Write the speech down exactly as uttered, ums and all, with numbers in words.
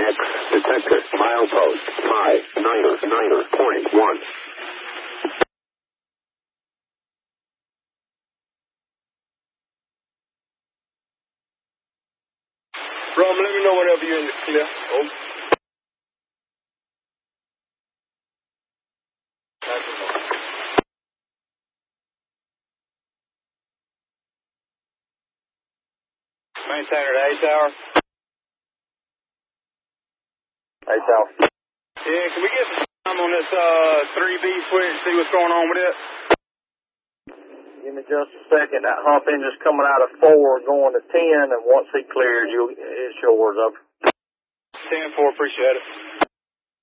X detected. Milepost five niner niner point one. Rum, let me know whenever you're in the clear. Oh. Maintainer to A Tower. A Tower. Yeah, can we get some time on this uh three B switch, see what's going on with it? Give me just a second. That hump engine's coming out of four going to ten, and once he clears, you it's yours. Over. ten four, appreciate it.